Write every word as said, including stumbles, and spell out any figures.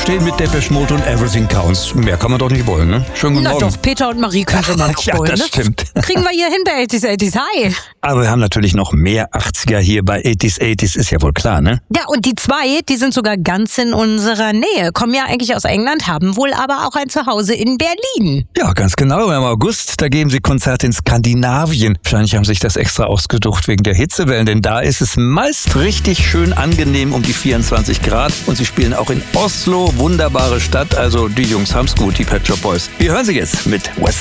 stehen mit Depeche Mode und Everything Counts. Mehr kann man doch nicht wollen, ne? Schönen guten Na Morgen. doch, Peter und Marie können wir mal noch Ja, wollen, das ne? stimmt. Kriegen wir hier hin bei achtziger, achtziger. Hi. Aber wir haben natürlich noch mehr achtziger hier bei achtziger, achtziger, ist ja wohl klar, ne? Ja, und die zwei, die sind sogar ganz in unserer Nähe. Kommen ja eigentlich aus England, haben wohl aber auch ein Zuhause in Berlin. Ja, ganz genau. Im August, da geben sie Konzerte in Skandinavien. Wahrscheinlich haben sich das extra ausgesucht wegen der Hitzewellen, denn da ist es meist richtig schön angenehm um die vierundzwanzig Grad. Und sie spielen auch in Oslo, wunderbare Stadt. Also die Jungs haben's gut, die Pet Shop Boys. Wir hören sie jetzt mit West